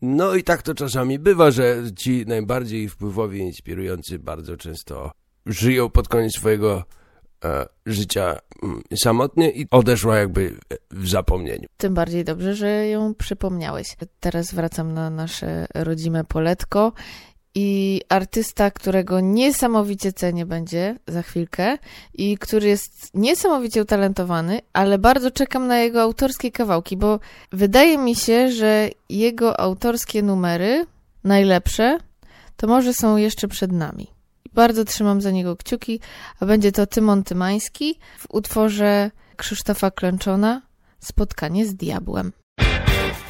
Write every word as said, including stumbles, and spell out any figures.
No i tak to czasami bywa, że ci najbardziej wpływowi i inspirujący bardzo często żyją pod koniec swojego e, życia m, samotnie i odeszła jakby w zapomnieniu. Tym bardziej dobrze, że ją przypomniałeś. Teraz wracam na nasze rodzime poletko i artysta, którego niesamowicie cenię będzie za chwilkę i który jest niesamowicie utalentowany, ale bardzo czekam na jego autorskie kawałki, bo wydaje mi się, że jego autorskie numery, najlepsze, to może są jeszcze przed nami. Bardzo trzymam za niego kciuki, a będzie to Tymon Tymański w utworze Krzysztofa Klęczona Spotkanie z diabłem.